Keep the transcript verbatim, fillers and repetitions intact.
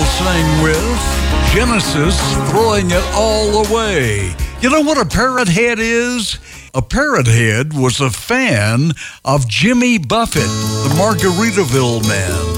sang with Genesis, Throwing It All Away. You know what a parrot head is? A parrot head was a fan of Jimmy Buffett, the Margaritaville Man.